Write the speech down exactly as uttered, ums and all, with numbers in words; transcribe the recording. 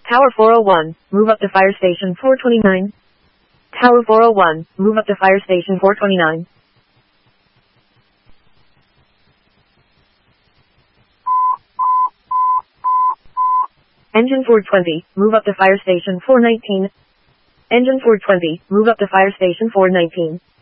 Tower four oh one, move up to fire station four twenty-nine. Tower four oh one, move up to fire station four twenty-nine. Engine four twenty, move up to fire station four nineteen. Engine four twenty, move up to fire station four nineteen.